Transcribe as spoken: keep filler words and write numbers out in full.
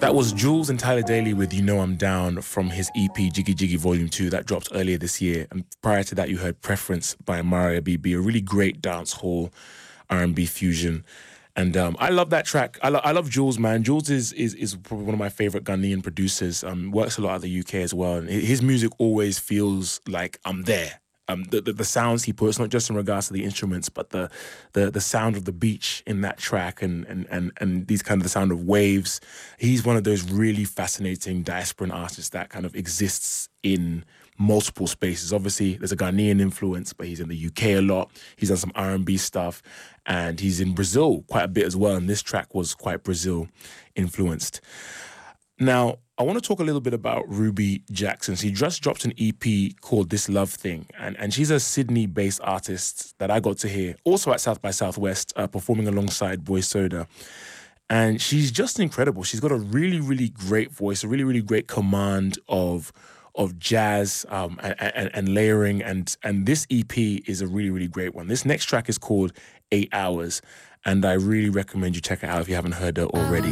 That was Jules and Tyler Daly with You Know I'm Down from his E P Jiggy Jiggy Volume two that dropped earlier this year. And prior to that, you heard Preference by Mario B B, a really great dance hall R and B fusion. And um, I love that track. I, lo- I love Jules, man. Jules is, is is probably one of my favorite Ghanaian producers. Um, works a lot at the U K as well. And his music always feels like I'm there. Um, the, the the sounds he puts, not just in regards to the instruments, but the the the sound of the beach in that track, and and and and these kind of the sound of waves. He's one of those really fascinating diasporan artists that kind of exists in multiple spaces. Obviously, there's a Ghanaian influence, but he's in the U K a lot. He's done some R and B stuff, and he's in Brazil quite a bit as well. And this track was quite Brazil influenced. Now, I want to talk a little bit about Ruby Jackson. She just dropped an E P called This Love Thing, and, and she's a Sydney-based artist that I got to hear also at South by Southwest, uh, performing alongside Boy Soda. And she's just incredible. She's got a really, really great voice, a really, really great command of of jazz um, and, and, and layering, and and this E P is a really, really great one. This next track is called Eight Hours, and I really recommend you check it out if you haven't heard it already.